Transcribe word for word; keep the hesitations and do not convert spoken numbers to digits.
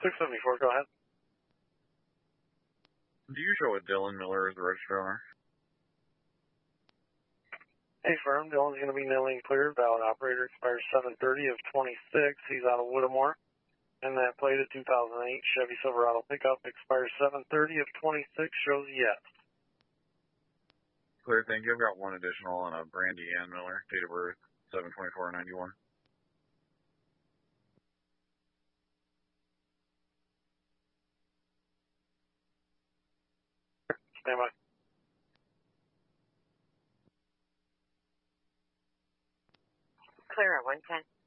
six seventy-four, go ahead. Do you show a Dylan Miller as the registered owner? Hey, firm. Dylan's going to be nailing clear. Valid operator expires seven thirty of twenty-six. He's out of Whittemore. And that plate of two thousand eight Chevy Silverado pickup expires seven thirty of twenty-six. Shows yes. Clear, thank you. I've got one additional on a Brandy Ann Miller. Date of birth, seven twenty-four ninety-one. Stand by. Clear at one ten.